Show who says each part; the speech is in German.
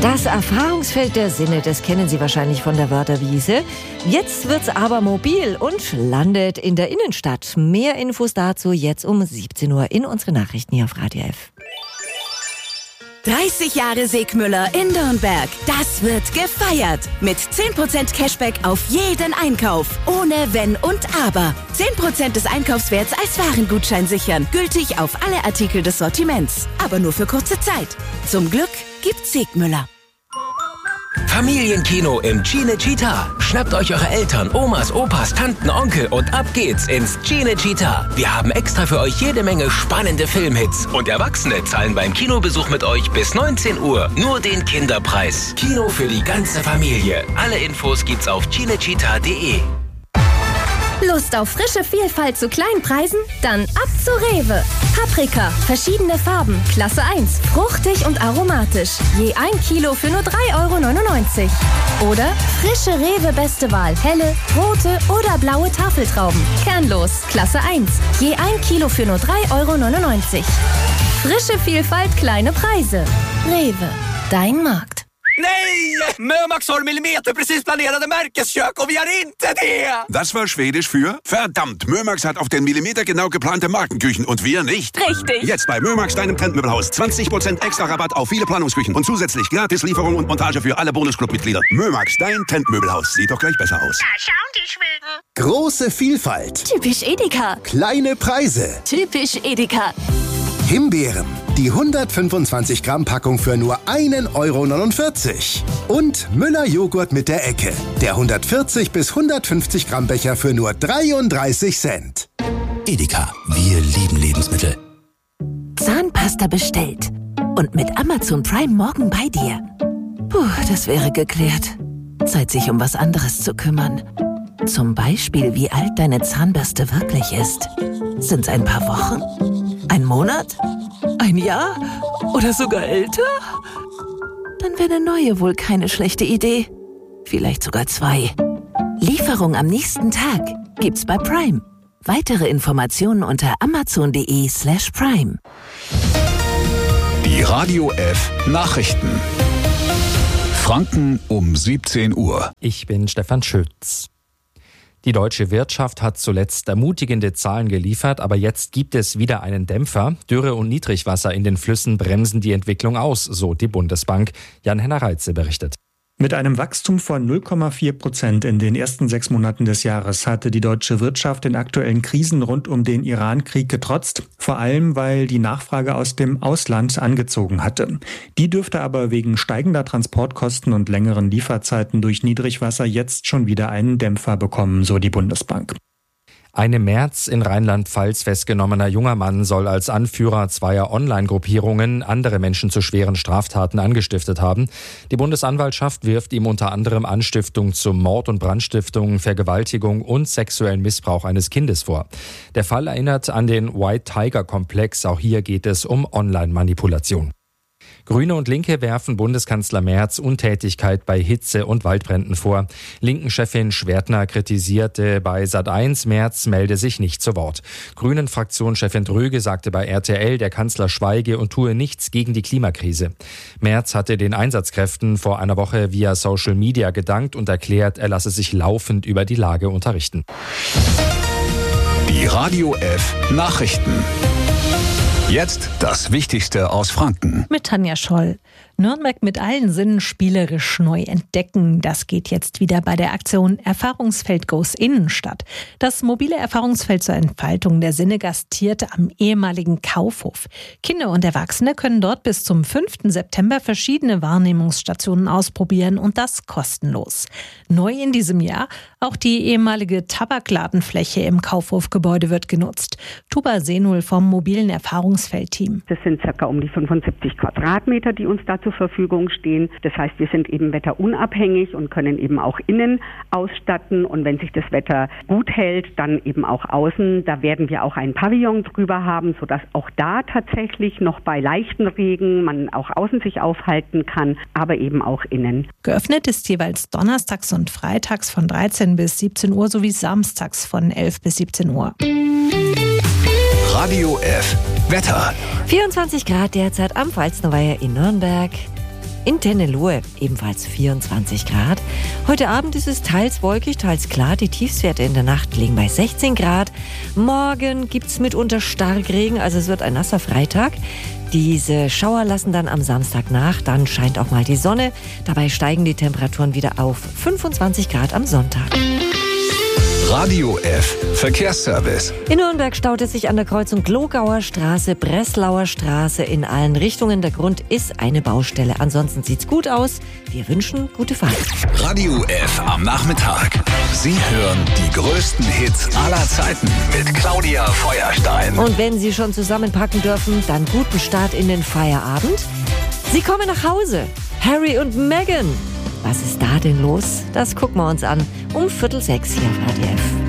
Speaker 1: Das Erfahrungsfeld der Sinne, das kennen Sie wahrscheinlich von der Wörterwiese. Jetzt wird's aber mobil und landet in der Innenstadt. Mehr Infos dazu jetzt um 17 Uhr in unseren Nachrichten hier auf Radio F.
Speaker 2: 30 Jahre Segmüller in Nürnberg. Das wird gefeiert. Mit 10% Cashback auf jeden Einkauf. Ohne Wenn und Aber. 10% des Einkaufswerts als Warengutschein sichern. Gültig auf alle Artikel des Sortiments. Aber nur für kurze Zeit. Zum Glück gibt's Segmüller.
Speaker 3: Familienkino im Cinecittà. Schnappt euch eure Eltern, Omas, Opas, Tanten, Onkel und ab geht's ins Cinecittà. Wir haben extra für euch jede Menge spannende Filmhits. Und Erwachsene zahlen beim Kinobesuch mit euch bis 19 Uhr nur den Kinderpreis. Kino für die ganze Familie. Alle Infos gibt's auf cinecittà.de.
Speaker 4: Lust auf frische Vielfalt zu kleinen Preisen? Dann ab zu Rewe. Paprika, verschiedene Farben, Klasse 1, fruchtig und aromatisch. Je 1 Kilo für nur 3,99 €. Oder frische Rewe Beste Wahl, helle, rote oder blaue Tafeltrauben. Kernlos, Klasse 1, je 1 Kilo für nur 3,99 €. Frische Vielfalt, kleine Preise. Rewe, dein Markt.
Speaker 5: Nej! Mömax har millimeterprecis planerade Märkeskök och vi har inte det!
Speaker 6: Das war Schwedisch für verdammt. Mömax hat auf den Millimeter genau geplante Markenküchen und wir nicht.
Speaker 4: Richtig.
Speaker 6: Jetzt bei Mömax, deinem Trendmöbelhaus. 20% extra Rabatt auf viele Planungsküchen und zusätzlich gratis Lieferung und Montage für alle Bonusclub-Mitglieder. Mömax, dein Trendmöbelhaus. Sieht doch gleich besser aus.
Speaker 7: Da schauen die Schweden.
Speaker 8: Große Vielfalt.
Speaker 4: Typisch Edeka.
Speaker 8: Kleine Preise.
Speaker 4: Typisch Edeka.
Speaker 8: Himbeeren. Die 125 Gramm Packung für nur 1,49 €. Und Müller Joghurt mit der Ecke. Der 140 bis 150 Gramm Becher für nur 33 Cent.
Speaker 9: Edeka, wir lieben Lebensmittel.
Speaker 2: Zahnpasta bestellt. Und mit Amazon Prime morgen bei dir. Puh, das wäre geklärt. Zeit, sich um was anderes zu kümmern. Zum Beispiel, wie alt deine Zahnbürste wirklich ist. Sind's ein paar Wochen? Ein Monat? Ein Jahr? Oder sogar älter? Dann wäre eine neue wohl keine schlechte Idee. Vielleicht sogar 2. Lieferung am nächsten Tag gibt's bei Prime. Weitere Informationen unter amazon.de/prime.
Speaker 10: Die Radio F Nachrichten. Franken um 17 Uhr.
Speaker 11: Ich bin Stefan Schütz. Die deutsche Wirtschaft hat zuletzt ermutigende Zahlen geliefert, aber jetzt gibt es wieder einen Dämpfer. Dürre und Niedrigwasser in den Flüssen bremsen die Entwicklung aus, so die Bundesbank. Jan-Henner Reitze berichtet.
Speaker 12: Mit einem Wachstum von 0,4% in den ersten 6 Monaten des Jahres hatte die deutsche Wirtschaft den aktuellen Krisen rund um den Iran-Krieg getrotzt, vor allem weil die Nachfrage aus dem Ausland angezogen hatte. Die dürfte aber wegen steigender Transportkosten und längeren Lieferzeiten durch Niedrigwasser jetzt schon wieder einen Dämpfer bekommen, so die Bundesbank.
Speaker 11: Ein im März in Rheinland-Pfalz festgenommener junger Mann soll als Anführer zweier Online-Gruppierungen andere Menschen zu schweren Straftaten angestiftet haben. Die Bundesanwaltschaft wirft ihm unter anderem Anstiftung zum Mord und Brandstiftung, Vergewaltigung und sexuellen Missbrauch eines Kindes vor. Der Fall erinnert an den White Tiger-Komplex. Auch hier geht es um Online-Manipulation. Grüne und Linke werfen Bundeskanzler Merz Untätigkeit bei Hitze- und Waldbränden vor. Linken-Chefin Schwertner kritisierte bei Sat.1, Merz melde sich nicht zu Wort. Grünen-Fraktionschefin Dröge sagte bei RTL, der Kanzler schweige und tue nichts gegen die Klimakrise. Merz hatte den Einsatzkräften vor einer Woche via Social Media gedankt und erklärt, er lasse sich laufend über die Lage unterrichten.
Speaker 10: Die Radio F Nachrichten. Jetzt das Wichtigste aus Franken.
Speaker 13: Mit Tanja Scholl. Nürnberg mit allen Sinnen spielerisch neu entdecken. Das geht jetzt wieder bei der Aktion Erfahrungsfeld Goes Innenstadt. Das mobile Erfahrungsfeld zur Entfaltung der Sinne gastiert am ehemaligen Kaufhof. Kinder und Erwachsene können dort bis zum 5. September verschiedene Wahrnehmungsstationen ausprobieren und das kostenlos. Neu in diesem Jahr auch die ehemalige Tabakladenfläche im Kaufhofgebäude wird genutzt. Tuba Senul vom mobilen Erfahrungsfeldteam.
Speaker 14: Das sind ca. um die 75 Quadratmeter, die uns da zur Verfügung stehen. Das heißt, wir sind eben wetterunabhängig und können eben auch innen ausstatten. Und wenn sich das Wetter gut hält, dann eben auch außen. Da werden wir auch ein Pavillon drüber haben, sodass auch da tatsächlich noch bei leichten Regen man auch außen sich aufhalten kann, aber eben auch innen.
Speaker 13: Geöffnet ist jeweils donnerstags und freitags von 13 bis 17 Uhr sowie samstags von 11 bis 17 Uhr.
Speaker 10: Radio F Wetter.
Speaker 1: 24 Grad derzeit am Pfalznerweiher in Nürnberg. In Tennellohe ebenfalls 24 Grad. Heute Abend ist es teils wolkig, teils klar. Die Tiefstwerte in der Nacht liegen bei 16 Grad. Morgen gibt es mitunter Starkregen, also es wird ein nasser Freitag. Diese Schauer lassen dann am Samstag nach. Dann scheint auch mal die Sonne. Dabei steigen die Temperaturen wieder auf 25 Grad am Sonntag.
Speaker 10: Radio F Verkehrsservice.
Speaker 1: In Nürnberg staut es sich an der Kreuzung Glogauer Straße, Breslauer Straße in allen Richtungen. Der Grund ist eine Baustelle. Ansonsten sieht's gut aus. Wir wünschen gute Fahrt.
Speaker 10: Radio F am Nachmittag. Sie hören die größten Hits aller Zeiten mit Claudia Feuerstein.
Speaker 1: Und wenn Sie schon zusammenpacken dürfen, dann guten Start in den Feierabend. Sie kommen nach Hause. Harry und Meghan. Was ist da denn los? Das gucken wir uns an um 5:45 hier auf Radio F.